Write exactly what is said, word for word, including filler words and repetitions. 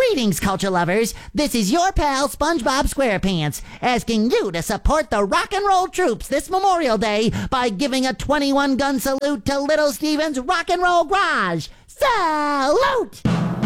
Greetings, culture lovers. This is your pal SpongeBob SquarePants asking you to support the rock and roll troops this Memorial Day by giving a twenty-one gun salute to Little Steven's Rock and Roll Garage. Salute!